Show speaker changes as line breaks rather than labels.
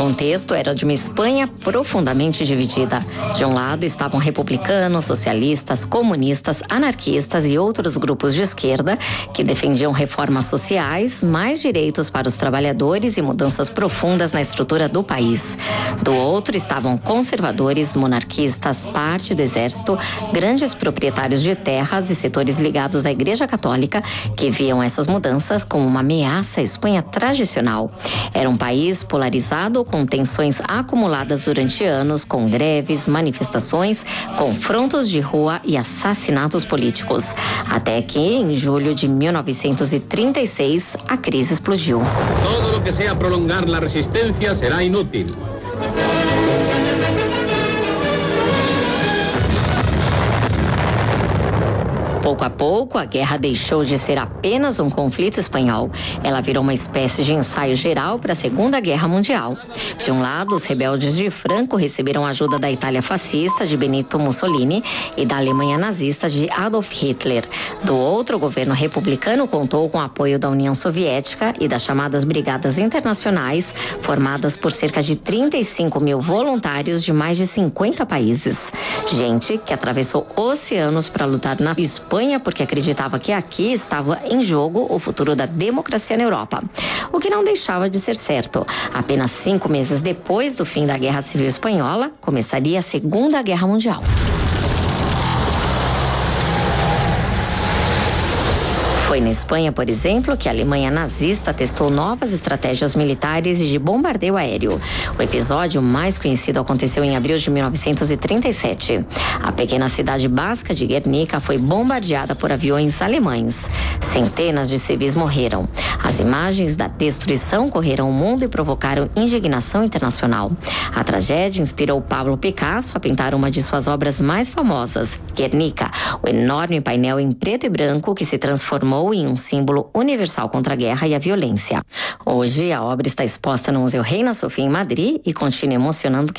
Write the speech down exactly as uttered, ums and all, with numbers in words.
contexto era de uma Espanha profundamente dividida. De um lado estavam republicanos, socialistas, comunistas, anarquistas e outros grupos de esquerda que defendiam reformas sociais, mais direitos para os trabalhadores e mudanças profundas na estrutura do país. Do outro estavam conservadores, monarquistas, parte do exército, grandes proprietários de terras e setores ligados à Igreja Católica que viam essas mudanças como uma ameaça à Espanha tradicional. Era um país polarizado com tensões acumuladas durante anos, com greves, manifestações, confrontos de rua e assassinatos políticos. Até que, em julho de mil novecentos e trinta e seis, a crise explodiu.
Todo o que seja prolongar a resistência será inútil.
Pouco a pouco, a guerra deixou de ser apenas um conflito espanhol. Ela virou uma espécie de ensaio geral para a Segunda Guerra Mundial. De um lado, os rebeldes de Franco receberam ajuda da Itália fascista de Benito Mussolini e da Alemanha nazista de Adolf Hitler. Do outro, o governo republicano contou com o apoio da União Soviética e das chamadas Brigadas Internacionais, formadas por cerca de trinta e cinco mil voluntários de mais de cinquenta países. Gente que atravessou oceanos para lutar na Espanha porque acreditava que aqui estava em jogo o futuro da democracia na Europa. O que não deixava de ser certo. Apenas cinco meses depois do fim da Guerra Civil Espanhola, começaria a Segunda Guerra Mundial. Foi na Espanha, por exemplo, que a Alemanha nazista testou novas estratégias militares e de bombardeio aéreo. O episódio mais conhecido aconteceu em abril de mil novecentos e trinta e sete. A pequena cidade basca de Guernica foi bombardeada por aviões alemães. Centenas de civis morreram. As imagens da destruição correram o mundo e provocaram indignação internacional. A tragédia inspirou Pablo Picasso a pintar uma de suas obras mais famosas, Guernica, o enorme painel em preto e branco que se transformou em um símbolo universal contra a guerra e a violência. Hoje, a obra está exposta no Museu Reina Sofia em Madrid e continua emocionando